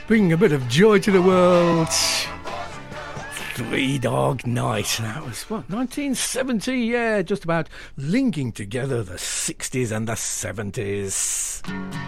bringing a bit of joy to the world. Three Dog Night. That was, 1970? Yeah, just about linking together the 60s and the 70s.